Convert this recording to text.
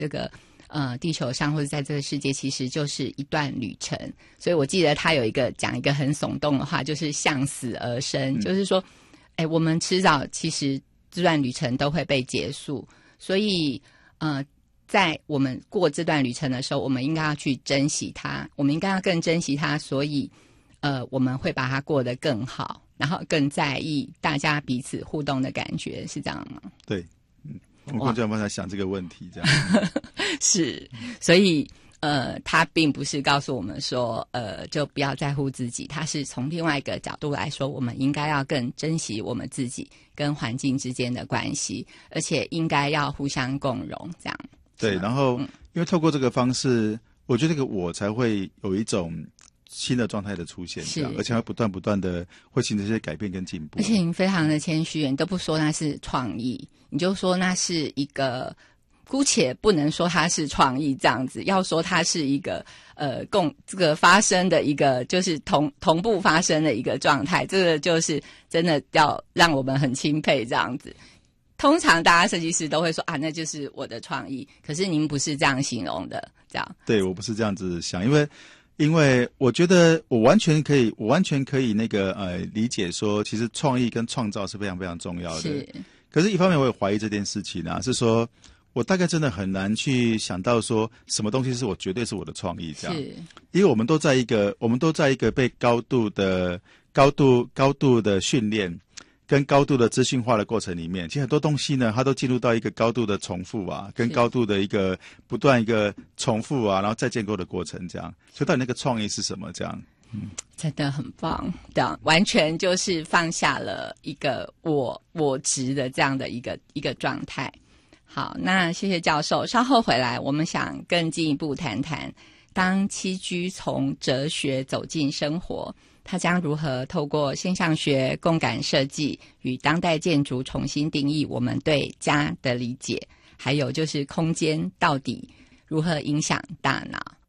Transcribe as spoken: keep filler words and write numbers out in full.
这个呃地球上或者在这个世界其实就是一段旅程。所以我记得他有一个讲一个很耸动的话，就是向死而生、嗯、就是说哎，我们迟早其实这段旅程都会被结束，所以呃在我们过这段旅程的时候，我们应该要去珍惜它，我们应该要更珍惜它，所以呃我们会把它过得更好，然后更在意大家彼此互动的感觉，是这样吗？ 对，嗯，我刚才在想这个问题，这样是，所以呃，他并不是告诉我们说，呃，就不要在乎自己，他是从另外一个角度来说，我们应该要更珍惜我们自己跟环境之间的关系，而且应该要互相共融，这样。 对，然后、嗯、因为透过这个方式，我觉得这个我才会有一种新的状态的出现，这样，而且会不断不断的会形成一些改变跟进步。 而且你非常的谦虚，你都不说那是创意，你就说那是一个。姑且不能说它是创意这样子，要说它是一个呃共这个发生的一个就是同同步发生的一个状态，这个就是真的要让我们很钦佩这样子。通常大家设计师都会说啊，那就是我的创意，可是您不是这样形容的，这样。 对，我不是这样子想，因为因为我觉得我完全可以，我完全可以那个呃理解说，其实创意跟创造是非常非常重要的。 是。 可是一方面我也怀疑这件事情啊，是说。我大概真的很难去想到说什么东西是我绝对是我的创意这样， 是， 因为我们都在一个我们都在一个被高度的高度高度的训练跟高度的资讯化的过程里面，其实很多东西呢，它都进入到一个高度的重复啊，跟高度的一个不断一个重复啊，然后再建构的过程这样。所以到底那个创意是什么？这样， 嗯，真的很棒，这样完全就是放下了一个我我执的这样的一个一个状态。好，那谢谢教授。稍后回来，我们想更进一步谈谈，当栖居从哲学走进生活，它将如何透过现象学、共感设计与当代建筑重新定义我们对家的理解，还有就是空间到底如何影响大脑。